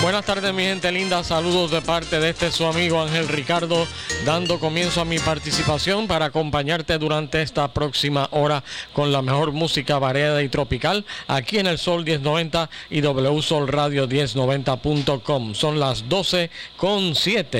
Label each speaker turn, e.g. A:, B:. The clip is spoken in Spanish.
A: Buenas tardes, mi gente linda, saludos de parte de su amigo Ángel Ricardo, dando comienzo a mi participación para acompañarte durante esta próxima hora con la mejor música variada y tropical aquí en el Sol 1090 y WSOL Radio 1090.com. Son las 12:07.